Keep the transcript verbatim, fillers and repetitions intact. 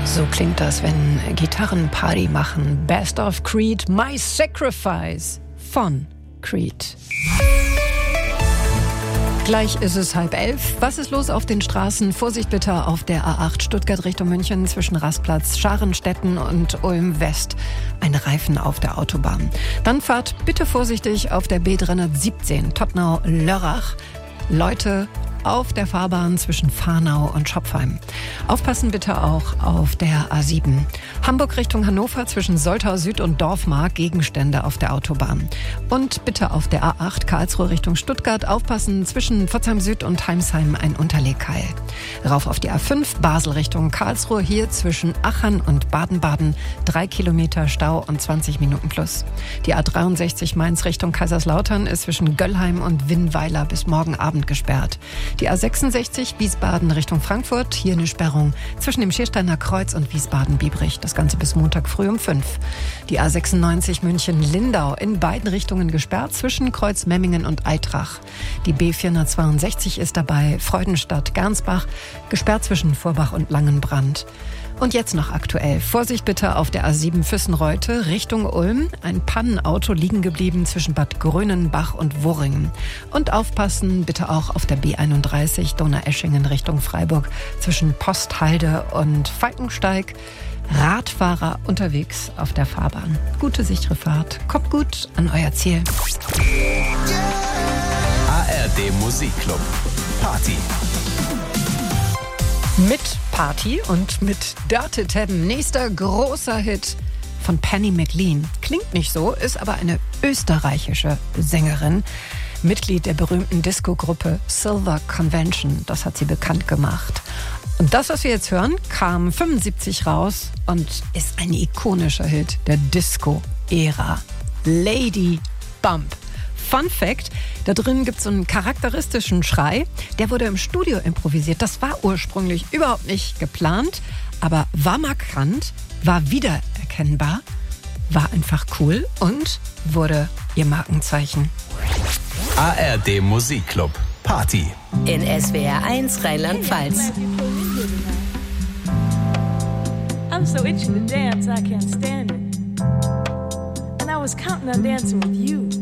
So klingt das, wenn Gitarren Party machen. Best of Creed, My Sacrifice von Creed. Gleich ist es halb elf. Was ist los auf den Straßen? Vorsicht bitte auf der A acht Stuttgart Richtung München zwischen Rastplatz, Scharenstetten und Ulm West. Ein Reifen auf der Autobahn. Dann fahrt bitte vorsichtig auf der B dreihundertsiebzehn Todtnau-Lörrach. Leute auf der Fahrbahn zwischen Fahrnau und Schopfheim. Aufpassen bitte auch auf der A sieben. Hamburg Richtung Hannover zwischen Soltau Süd und Dorfmark, Gegenstände auf der Autobahn. Und bitte auf der A acht Karlsruhe Richtung Stuttgart aufpassen zwischen Pforzheim Süd und Heimsheim ein Unterlegkeil. Rauf auf die A fünf Basel Richtung Karlsruhe, hier zwischen Achern und Baden-Baden drei Kilometer Stau und zwanzig Minuten plus. Die A dreiundsechzig Mainz Richtung Kaiserslautern ist zwischen Göllheim und Winnweiler bis morgen Abend gesperrt. Die A sechsundsechzig Wiesbaden Richtung Frankfurt, hier eine Sperrung zwischen dem Schiersteiner Kreuz und Wiesbaden-Biebrich. Das Ganze bis Montag früh um fünf. Die A sechsundneunzig München-Lindau in beiden Richtungen gesperrt zwischen Kreuzmemmingen und Eitrach. Die B vierhundertzweiundsechzig ist dabei Freudenstadt-Gernsbach, gesperrt zwischen Vorbach und Langenbrand. Und jetzt noch aktuell. Vorsicht bitte auf der A sieben Füssenreute Richtung Ulm. Ein Pannenauto liegen geblieben zwischen Bad Grönenbach und Worringen. Und aufpassen bitte auch auf der B einunddreißig Donaueschingen Richtung Freiburg zwischen Posthalde und Falkensteig. Radfahrer unterwegs auf der Fahrbahn. Gute, sichere Fahrt. Kommt gut an euer Ziel. A R D Musikclub. Party. Mit Party und mit Dirty Tabben. Nächster großer Hit von Penny McLean. Klingt nicht so, ist aber eine österreichische Sängerin. Mitglied der berühmten Disco-Gruppe Silver Convention. Das hat sie bekannt gemacht. Und das, was wir jetzt hören, kam fünfundsiebzig raus und ist ein ikonischer Hit der Disco-Ära. Lady Bump. Fun Fact, da drin gibt es so einen charakteristischen Schrei, der wurde im Studio improvisiert. Das war ursprünglich überhaupt nicht geplant, aber war markant, war wiedererkennbar, war einfach cool und wurde ihr Markenzeichen. A R D Musikclub. Party. In S W R eins Rheinland-Pfalz. I'm so itching to dance, I can't stand it. And I was counting on dancing with you.